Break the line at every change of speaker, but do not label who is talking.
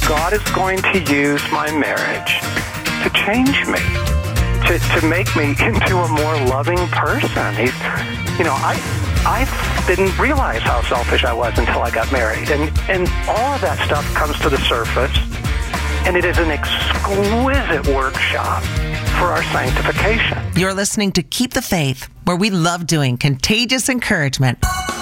God is going to use my marriage to change me, to make me into a more loving person. I didn't realize how selfish I was until I got married. And all of that stuff comes to the surface, and it is an exquisite workshop for our sanctification.
You're listening to Keep the Faith, where we love doing contagious encouragement.